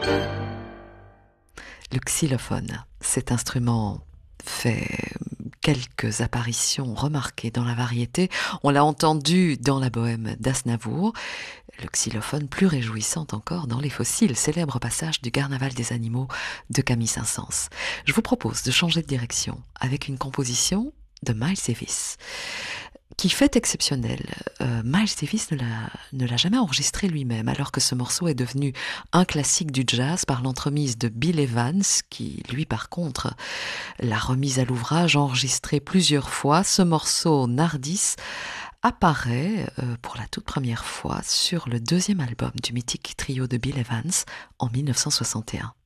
Le xylophone, cet instrument fait quelques apparitions remarquées dans la variété. On l'a entendu dans la bohème d'Aznavour, le xylophone plus réjouissant encore dans Les Fossiles, célèbre passage du Carnaval des animaux de Camille Saint-Saëns. Je vous propose de changer de direction avec une composition de Miles Davis, qui fait exceptionnel. Miles Davis ne l'a jamais enregistré lui-même, alors que ce morceau est devenu un classique du jazz par l'entremise de Bill Evans, qui, lui, par contre, l'a remise à l'ouvrage, enregistré plusieurs fois. Ce morceau, Nardis, apparaît pour la toute première fois sur le deuxième album du mythique trio de Bill Evans en 1961.